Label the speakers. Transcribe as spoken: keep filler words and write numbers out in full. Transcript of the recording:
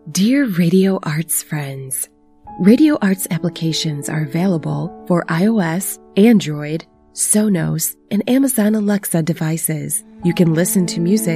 Speaker 1: Dear Radio Arts friends, Radio Arts applications are available for iOS, Android, Sonos, and Amazon Alexa devices. You can listen to music